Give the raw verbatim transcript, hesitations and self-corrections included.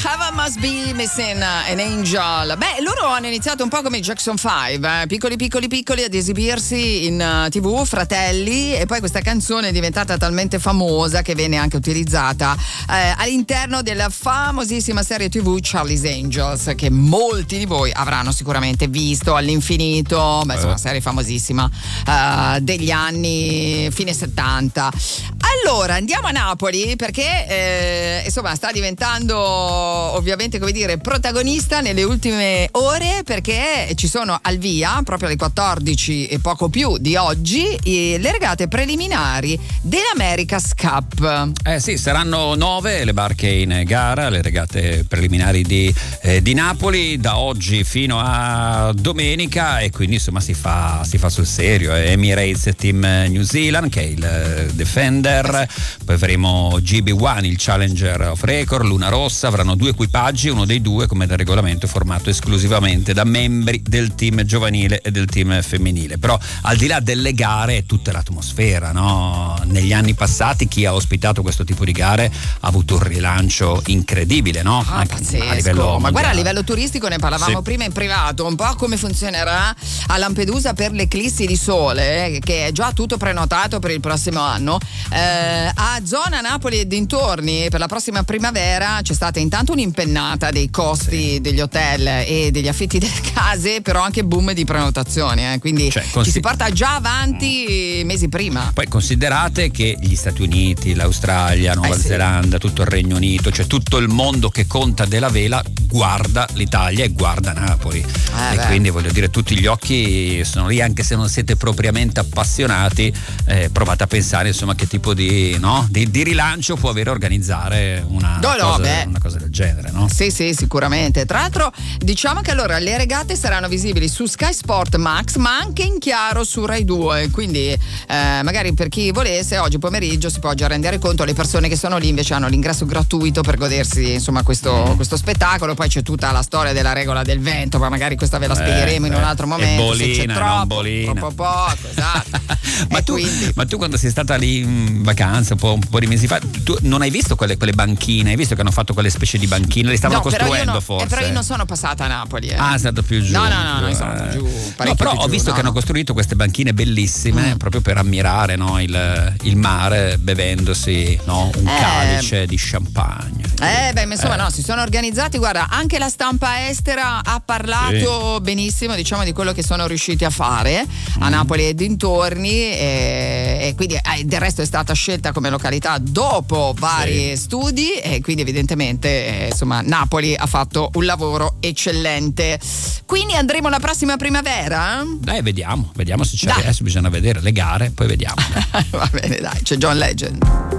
Heaven Must Be Missing an Angel. Beh, loro hanno iniziato un po' come i Jackson Five, eh? piccoli piccoli piccoli ad esibirsi in uh, tivù, fratelli, e poi questa canzone è diventata talmente famosa che venne anche utilizzata eh, all'interno della famosissima serie tivù Charlie's Angels, che molti di voi avranno sicuramente visto all'infinito. Beh, insomma, una serie famosissima uh, degli anni fine settanta. Allora andiamo a Napoli perché eh, insomma sta diventando ovviamente, come dire, protagonista nelle ultime ore, perché ci sono al via proprio alle quattordici e poco più di oggi eh, le regate preliminari dell'America's Cup. Eh sì, saranno nove le barche in gara, le regate preliminari di, eh, di Napoli da oggi fino a domenica, e quindi insomma si fa, si fa sul serio. Emirates Team New Zealand, che è il Defender, poi avremo G B uno, il Challenger of Record, Luna Rossa. Avranno due equipaggi, uno dei due, come da regolamento, è formato esclusivamente da membri del team giovanile e del team femminile. Però al di là delle gare è tutta l'atmosfera, no? Negli anni passati chi ha ospitato questo tipo di gare ha avuto un rilancio incredibile, no? Ah, Anche pazzesco. a livello Ma mondiale. guarda, a livello turistico ne parlavamo Sì. prima in privato, un po' come funzionerà a Lampedusa per l'eclissi di sole, eh, che è già tutto prenotato per il prossimo anno. Eh, a zona Napoli e dintorni per la prossima primavera c'è stata intanto un'impennata dei costi sì. degli hotel e degli affitti delle case, però anche boom di prenotazioni, eh, quindi cioè, ci consi- si porta già avanti mm. mesi prima. Poi considerate che gli Stati Uniti, l'Australia, Nuova eh sì. Zelanda, tutto il Regno Unito, cioè tutto il mondo che conta della vela guarda l'Italia e guarda Napoli, eh e beh. quindi voglio dire tutti gli occhi sono lì, anche se non siete propriamente appassionati. Eh, provate a pensare insomma che tipo di, no? di, di rilancio può avere organizzare una, no, no, cosa, beh. una cosa del genere, no? Sì, sì, sicuramente. Tra l'altro diciamo che allora le regate saranno visibili su Sky Sport Max, ma anche in chiaro su Rai due, quindi eh, magari per chi volesse oggi pomeriggio si può già rendere conto. Le persone che sono lì invece hanno l'ingresso gratuito per godersi insomma questo, mm. questo spettacolo. Poi c'è tutta la storia della regola del vento, ma magari questa ve la spiegheremo eh, in un altro momento. Bolina, se c'è troppo, bolina. troppo poco, esatto. ma, tu, quindi... ma tu quando sei stata lì in vacanza un po', un po' di mesi fa, tu non hai visto quelle, quelle banchine? Hai visto che hanno fatto quelle specie di banchine? Le stavano no, costruendo però io no, forse? Eh, però io non sono passata a Napoli. Eh. Ah, è stato più giù. No, no, no, no, eh. sono giù parecchio. No, però più ho giù, visto no, che hanno no. costruito queste banchine bellissime mm. proprio per ammirare, no, il, il mare, bevendosi, no, un eh. calice di champagne. Eh, beh, insomma, eh. no, si sono organizzati. Guarda, anche la stampa estera ha parlato sì. benissimo, diciamo, di quello che sono riusciti a fare mm. a Napoli e dintorni, e, e quindi eh, del resto è stata scelta come località dopo vari sì. studi, e quindi evidentemente eh, insomma Napoli ha fatto un lavoro eccellente. Quindi andremo la prossima primavera? Dai, vediamo, vediamo se c'è. Dai. Adesso bisogna vedere le gare, poi vediamo. Va bene, dai, c'è John Legend.